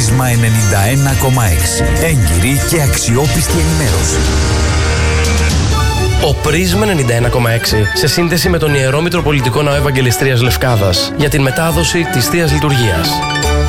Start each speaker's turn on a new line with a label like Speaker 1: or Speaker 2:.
Speaker 1: Πρίσμα 91,6. Έγκυρη και αξιόπιστη ενημέρωση.
Speaker 2: Ο Πρίσμα 91,6 σε σύνδεση με τον Ιερό Μητροπολιτικό Ναό Ευαγγελιστρίας Λευκάδας για την μετάδοση της Θείας Λειτουργίας.